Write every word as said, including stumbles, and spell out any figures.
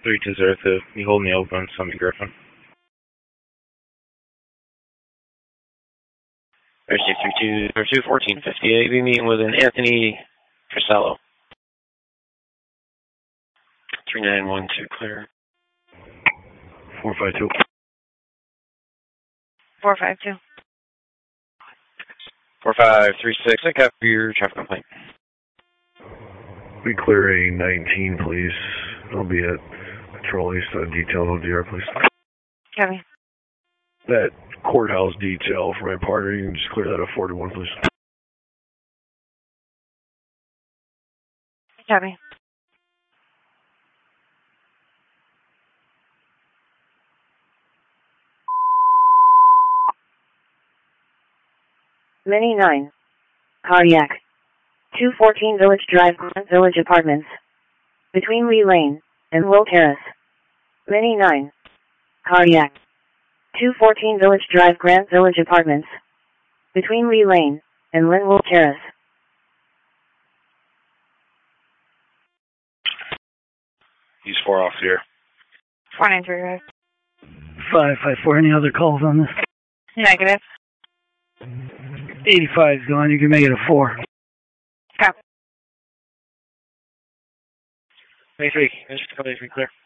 three two zero two, you hold me open, Summit Griffin. Thursday three two or two fourteen fifty eight. Be meeting with an Anthony Trisello. Three nine one two clear. Four five two. Four five two. Four five three six. I got your traffic complaint. We clear A nineteen, please. I'll be at Patrol East uh, detail O D R, please. Copy. That courthouse detail for my partner, you can just clear that at four to one, please. Copy. Mini nine. Cardiac. two fourteen Village Drive, Grant Village Apartments. Between Lee Lane and Will Terrace. Mini nine. Cardiac. two fourteen Village Drive, Grant Village Apartments. Between Lee Lane and Linwood Terrace. He's four off here. four nine three five. five five four. Any other calls on this? Negative. eighty-five is gone. You can make it a four. Copy. twenty-three. twenty-three, clear.